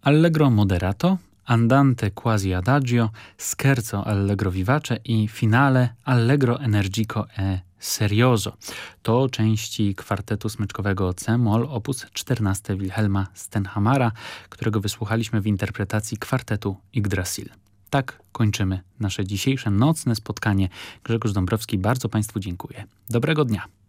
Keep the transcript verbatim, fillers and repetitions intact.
Allegro moderato, andante quasi adagio, scherzo allegro vivace i finale allegro energico e serioso. To części kwartetu smyczkowego C-moll op. czternaście Wilhelma Stenhamara, którego wysłuchaliśmy w interpretacji kwartetu Yggdrasil. Tak kończymy nasze dzisiejsze nocne spotkanie. Grzegorz Dąbrowski, bardzo Państwu dziękuję. Dobrego dnia.